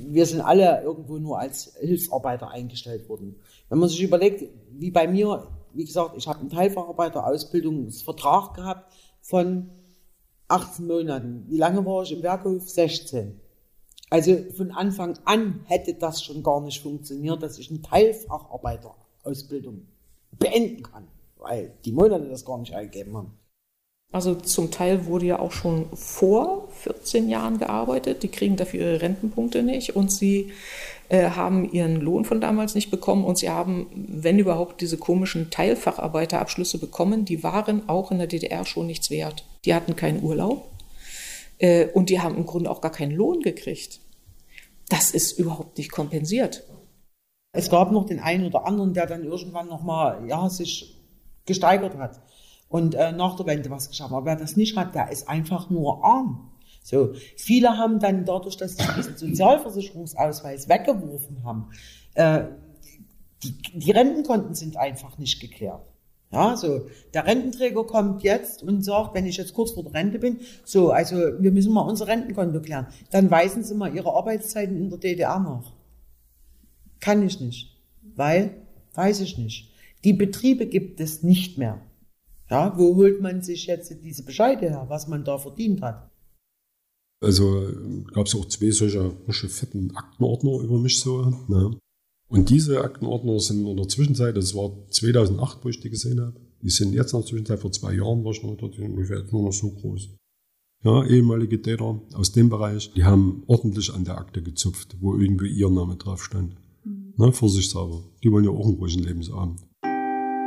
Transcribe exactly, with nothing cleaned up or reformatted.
wir sind alle irgendwo nur als Hilfsarbeiter eingestellt worden. Wenn man sich überlegt, wie bei mir, wie gesagt, ich habe einen Teilfacharbeiter-Ausbildungsvertrag gehabt von achtzehn Monaten. Wie lange war ich im Werkhof? sechzehn. Also von Anfang an hätte das schon gar nicht funktioniert, dass ich eine Teilfacharbeiter-Ausbildung beenden kann, weil die Monate das gar nicht eingegeben haben. Also zum Teil wurde ja auch schon vor vierzehn Jahren gearbeitet. Die kriegen dafür ihre Rentenpunkte nicht und sie äh, haben ihren Lohn von damals nicht bekommen und sie haben, wenn überhaupt, diese komischen Teilfacharbeiterabschlüsse bekommen. Die waren auch in der D D R schon nichts wert. Die hatten keinen Urlaub äh, und die haben im Grunde auch gar keinen Lohn gekriegt. Das ist überhaupt nicht kompensiert. Es gab noch den einen oder anderen, der dann irgendwann nochmal ja, sich gesteigert hat und äh, nach der Wende was geschafft hat. Aber wer das nicht hat, der ist einfach nur arm. So, viele haben dann dadurch, dass sie diesen Sozialversicherungsausweis weggeworfen haben, äh, die, die Rentenkonten sind einfach nicht geklärt. Ja, so, der Rententräger kommt jetzt und sagt, wenn ich jetzt kurz vor der Rente bin, so, also wir müssen mal unser Rentenkonto klären. Dann weisen Sie mal Ihre Arbeitszeiten in der D D R nach. Kann ich nicht, weil, weiß ich nicht. Die Betriebe gibt es nicht mehr. Ja, wo holt man sich jetzt diese Bescheide her, was man da verdient hat? Also gab es auch zwei solcher fetten Aktenordner über mich so. Ne? Und diese Aktenordner sind in der Zwischenzeit, das war zweitausendacht, wo ich die gesehen habe, die sind jetzt in der Zwischenzeit, vor zwei Jahren war ich noch dort, ungefähr nur noch so groß. Ja, ehemalige Täter aus dem Bereich, die haben ordentlich an der Akte gezupft, wo irgendwie ihr Name drauf stand. Mhm. Ne, vorsichtshalber. Die wollen ja auch einen ruhigen Lebensabend.